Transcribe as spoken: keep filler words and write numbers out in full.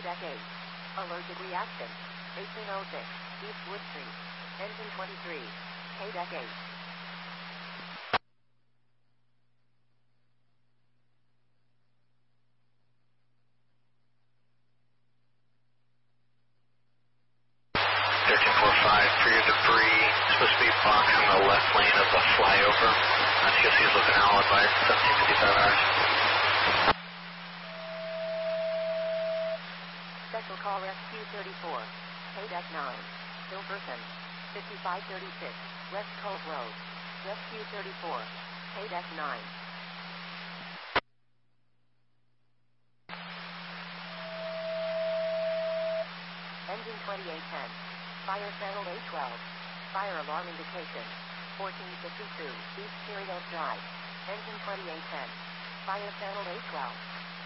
deck eight. Allergic reaction. eighteen oh six. East Wood Street. Engine twenty-three. K deck eight. thirteen four five, for your debris, supposed to be boxing the left lane of the flyover. Uh, C O C is looking out, advice, seventeen fifty-five hours. Special call Rescue thirty-four. K deck nine. Hilverson. fifty-five thirty-six. West Cove Road. Rescue thirty-four. K deck nine. Engine twenty-eight ten. Fire channel A twelve. Fire alarm indication. fourteen fifty-two. East Cheerios Drive. Engine twenty-eight ten. Fire channel A twelve.